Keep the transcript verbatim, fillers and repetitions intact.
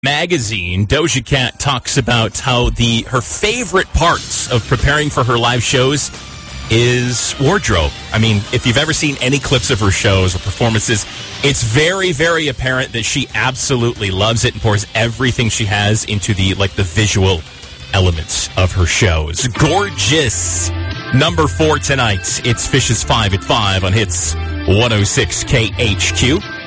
Magazine, Doja Cat talks about how the her favorite parts of preparing for her live shows is wardrobe. I mean, if you've ever seen any clips of her shows or performances, it's very, very apparent that she absolutely loves it and pours everything she has into the like the visual elements of her shows. Gorgeous. Number four tonight. It's Fishes five at five on Hits one oh six K H Q.